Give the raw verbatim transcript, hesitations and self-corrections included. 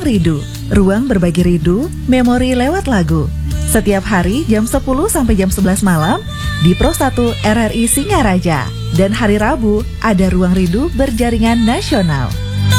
Rindu, ruang berbagi rindu, memori lewat lagu. Setiap hari jam sepuluh sampai jam sebelas malam di Pro satu R R I Singaraja. Dan hari Rabu ada Ruang Rindu berjaringan nasional.